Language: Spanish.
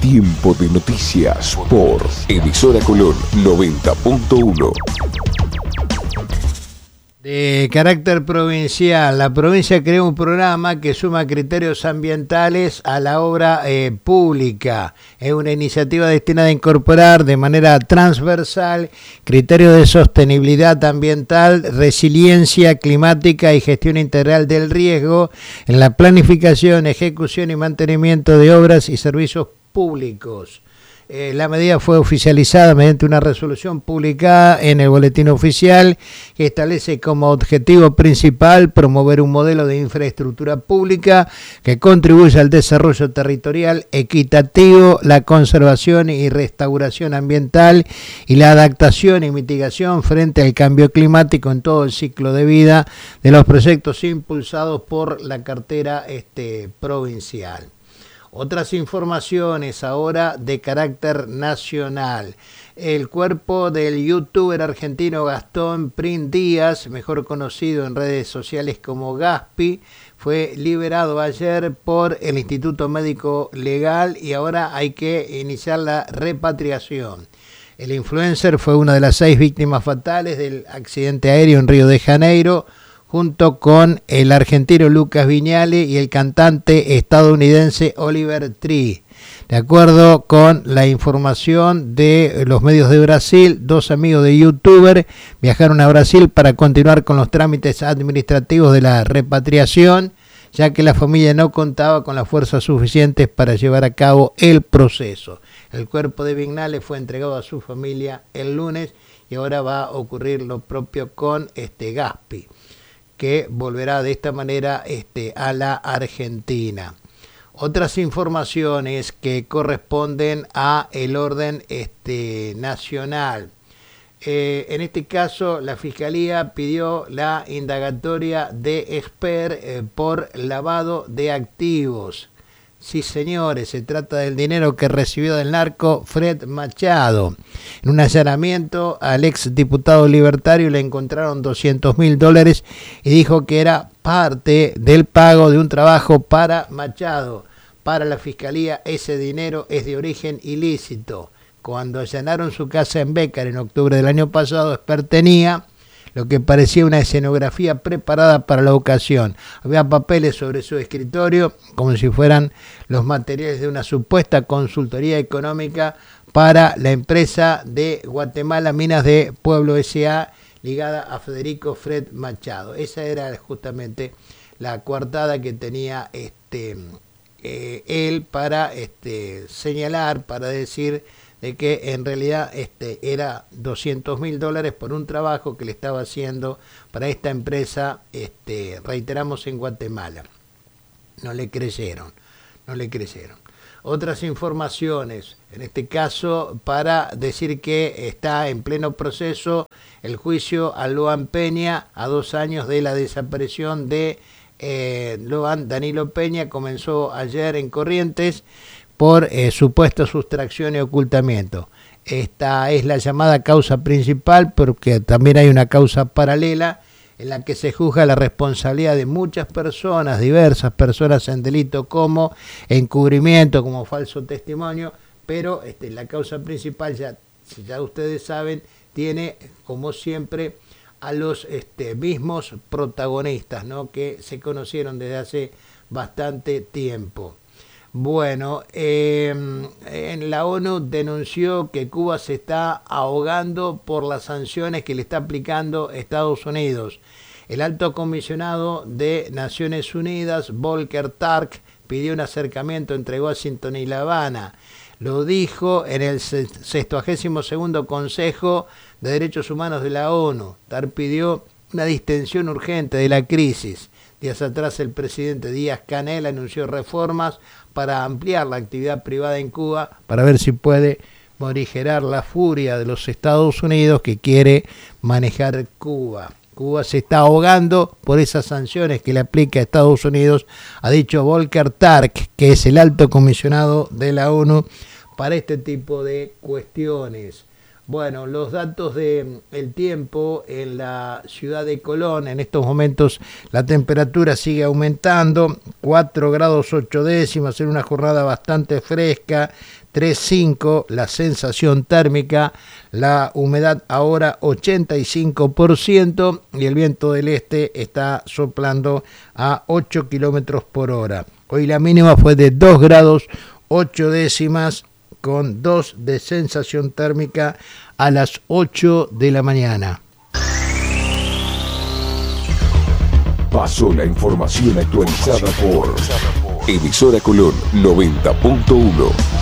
Tiempo de noticias por Emisora Colón 90.1. De carácter provincial, la provincia creó un programa que suma criterios ambientales a la obra pública. Es una iniciativa destinada a incorporar de manera transversal criterios de sostenibilidad ambiental, resiliencia climática y gestión integral del riesgo en la planificación, ejecución y mantenimiento de obras y servicios públicos. La medida fue oficializada mediante una resolución publicada en el Boletín Oficial que establece como objetivo principal promover un modelo de infraestructura pública que contribuya al desarrollo territorial equitativo, la conservación y restauración ambiental y la adaptación y mitigación frente al cambio climático en todo el ciclo de vida de los proyectos impulsados por la cartera provincial. Otras informaciones ahora de carácter nacional. El cuerpo del youtuber argentino Gastón Prim Díaz, mejor conocido en redes sociales como Gaspi, fue liberado ayer por el Instituto Médico Legal y ahora hay que iniciar la repatriación. El influencer fue una de las 6 víctimas fatales del accidente aéreo en Río de Janeiro, junto con el argentino Lucas Viñale y el cantante estadounidense Oliver Tree. De acuerdo con la información de los medios de Brasil, 2 amigos de youtuber viajaron a Brasil para continuar con los trámites administrativos de la repatriación, ya que la familia no contaba con las fuerzas suficientes para llevar a cabo el proceso. El cuerpo de Viñale fue entregado a su familia el lunes y ahora va a ocurrir lo propio con Gaspi, que volverá de esta manera a la Argentina. Otras informaciones que corresponden a el orden nacional. En este caso, la Fiscalía pidió la indagatoria de Esper por lavado de activos. Sí, señores, se trata del dinero que recibió del narco Fred Machado. En un allanamiento al ex diputado libertario le encontraron $200.000 y dijo que era parte del pago de un trabajo para Machado. Para la Fiscalía, ese dinero es de origen ilícito. Cuando allanaron su casa en Bécar en octubre del año pasado, Esper tenía lo que parecía una escenografía preparada para la ocasión. Había papeles sobre su escritorio como si fueran los materiales de una supuesta consultoría económica para la empresa de Guatemala Minas de Pueblo S.A. ligada a Federico Fred Machado. Esa era justamente la coartada que tenía él para señalar, para decir de que en realidad era $200.000 por un trabajo que le estaba haciendo para esta empresa, reiteramos, en Guatemala. No le creyeron. Otras informaciones, en este caso para decir que está en pleno proceso el juicio a Loan Peña a 2 años de la desaparición de Loan. Danilo Peña comenzó ayer en Corrientes por supuesta sustracción y ocultamiento. Esta es la llamada causa principal, porque también hay una causa paralela en la que se juzga la responsabilidad de muchas personas, diversas personas en delito como encubrimiento, como falso testimonio, pero la causa principal, ya ustedes saben, tiene como siempre a los mismos protagonistas, ¿no?, que se conocieron desde hace bastante tiempo. Bueno, en la ONU denunció que Cuba se está ahogando por las sanciones que le está aplicando Estados Unidos. El alto comisionado de Naciones Unidas, Volker Turk, pidió un acercamiento entre Washington y La Habana. Lo dijo en el 62º Consejo de Derechos Humanos de la ONU. Turk pidió una distensión urgente de la crisis. Días atrás el presidente Díaz-Canel anunció reformas para ampliar la actividad privada en Cuba, para ver si puede morigerar la furia de los Estados Unidos que quiere manejar Cuba. Cuba se está ahogando por esas sanciones que le aplica a Estados Unidos, ha dicho Volker Turk, que es el alto comisionado de la ONU para este tipo de cuestiones. Bueno, los datos del tiempo en la ciudad de Colón, en estos momentos la temperatura sigue aumentando, 4 grados 8 décimas en una jornada bastante fresca, 3,5 la sensación térmica, la humedad ahora 85% y el viento del este está soplando a 8 kilómetros por hora. Hoy la mínima fue de 2 grados 8 décimas con 2 de sensación térmica a las 8 de la mañana. Pasó la información actualizada por Emisora Colón 90.1.